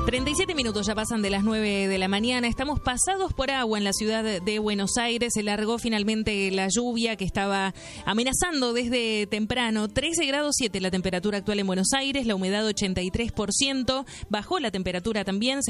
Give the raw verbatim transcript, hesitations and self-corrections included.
treinta y siete minutos ya pasan de las nueve de la mañana. Estamos pasados por agua en la ciudad de Buenos Aires. Se largó finalmente la lluvia que estaba amenazando desde temprano. trece grados siete la temperatura actual en Buenos Aires, la humedad ochenta y tres por ciento. Bajó la temperatura también.